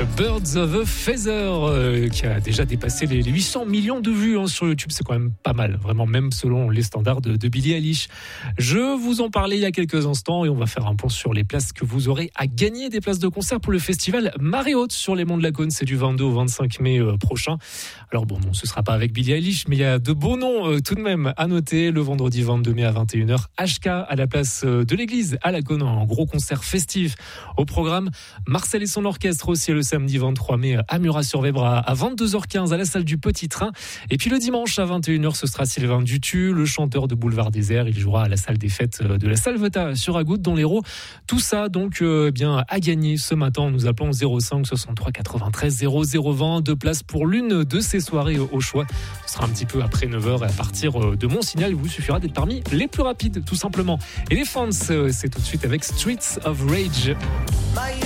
Birds of a Feather, qui a déjà dépassé les 800 millions de vues sur YouTube. C'est quand même pas mal, vraiment, même selon les standards de Billie Eilish. Je vous en parlais il y a quelques instants et on va faire un point sur les places que vous aurez à gagner, des places de concert pour le festival Marée Haute sur les Monts de la Cône. C'est du 22 au 25 mai prochain. Alors bon, non, ce sera pas avec Billie Eilish, mais il y a de beaux noms tout de même à noter. Le vendredi 22 mai à 21h, HK à la place de l'église à la Cône, un gros concert festif au programme. Marcel et son orchestre aussi le samedi 23 mai à Murat-sur-Vèbre à 22h15 à la salle du Petit Train. Et puis le dimanche à 21h, ce sera Sylvain Dutu, le chanteur de Boulevard Désert. Il jouera à la salle des fêtes de la Salvetat sur Agoutte dans l'Hérault. Tout ça donc bien à gagner ce matin. Nous appelons 05 63 93 0020. 2 places pour l'une de ces soirées au choix. Ce sera un petit peu après 9h et à partir de mon signal, il vous suffira d'être parmi les plus rapides tout simplement. Et les fans, c'est tout de suite avec Streets of Rage.